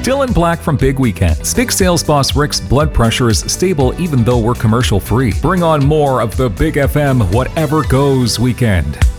Dylan Black from Big Weekends. Big sales boss Rick's blood pressure is stable even though we're commercial free. Bring on more of the Big FM Whatever Goes weekend.